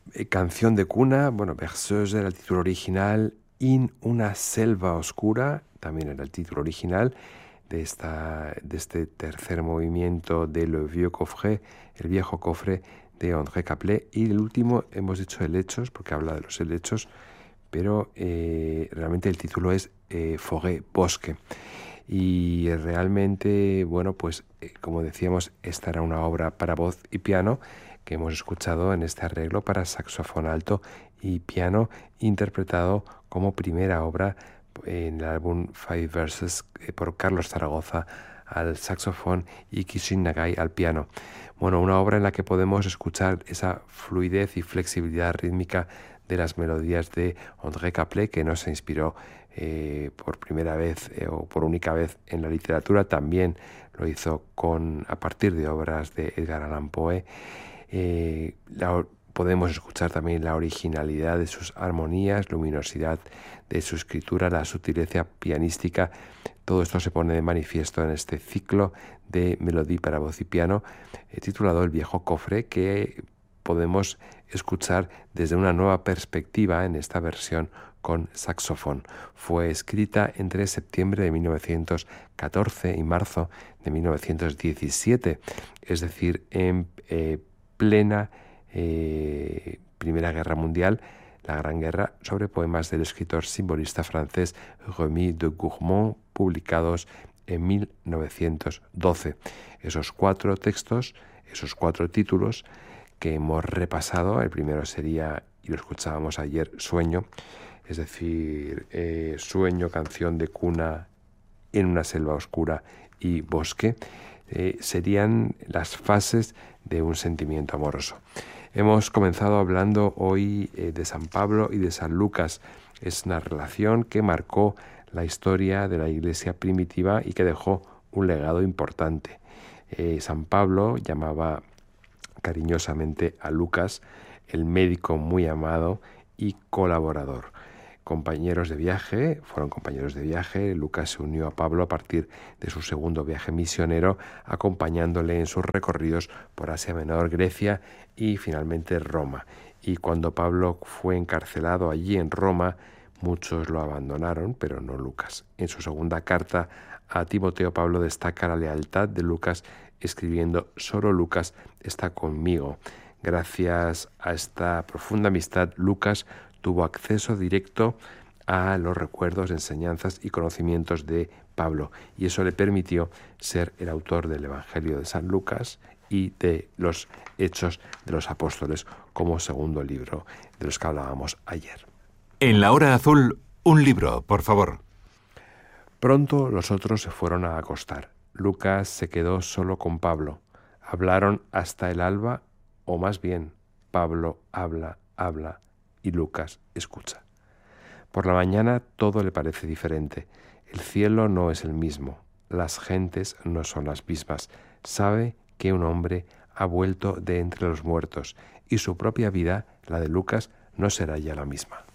Canción de cuna, bueno, Berceuse era el título original, In una selva oscura, también era el título original de este tercer movimiento de Le Vieux Coffret, el viejo cofre de André Caplet. Y el último hemos dicho helechos, porque habla de los helechos, pero realmente el título es Forêt, bosque. Y realmente, bueno, pues como decíamos, esta era una obra para voz y piano que hemos escuchado en este arreglo para saxofón alto y piano, interpretado como primera obra en el álbum Five Verses por Carlos Zaragoza al saxofón y Kishin Nagai al piano. Bueno, una obra en la que podemos escuchar esa fluidez y flexibilidad rítmica de las melodías de André Caplet, que no se inspiró por primera vez o por única vez en la literatura. También lo hizo a partir de obras de Edgar Allan Poe. Podemos escuchar también la originalidad de sus armonías, luminosidad de su escritura, la sutileza pianística. Todo esto se pone de manifiesto en este ciclo de melodía para voz y piano titulado El viejo cofre, que podemos escuchar desde una nueva perspectiva en esta versión con saxofón. Fue escrita entre septiembre de 1914 y marzo de 1917, es decir, en plena Primera Guerra Mundial, la Gran Guerra, sobre poemas del escritor simbolista francés Rémy de Gourmont, publicados en 1912. Esos 4 textos, esos 4 títulos que hemos repasado, el primero sería, y lo escuchábamos ayer, Sueño, es decir, Sueño, canción de cuna, En una selva oscura y Bosque, serían las fases de un sentimiento amoroso. Hemos comenzado hablando hoy de San Pablo y de San Lucas. Es una relación que marcó la historia de la Iglesia primitiva y que dejó un legado importante. San Pablo llamaba cariñosamente a Lucas el médico muy amado y colaborador. Fueron compañeros de viaje. Lucas se unió a Pablo a partir de su segundo viaje misionero, acompañándole en sus recorridos por Asia Menor, Grecia y finalmente Roma. Y cuando Pablo fue encarcelado allí en Roma, muchos lo abandonaron, pero no Lucas. En su segunda carta a Timoteo, Pablo destaca la lealtad de Lucas, escribiendo: solo Lucas está conmigo. Gracias a esta profunda amistad, Lucas tuvo acceso directo a los recuerdos, enseñanzas y conocimientos de Pablo, y eso le permitió ser el autor del Evangelio de San Lucas y de los Hechos de los Apóstoles como segundo libro de los que hablábamos ayer. En la hora azul, un libro, por favor. Pronto los otros se fueron a acostar. Lucas se quedó solo con Pablo. Hablaron hasta el alba, o más bien, Pablo habla, y Lucas escucha. Por la mañana todo le parece diferente. El cielo no es el mismo. Las gentes no son las mismas. Sabe que un hombre ha vuelto de entre los muertos y su propia vida, la de Lucas, no será ya la misma.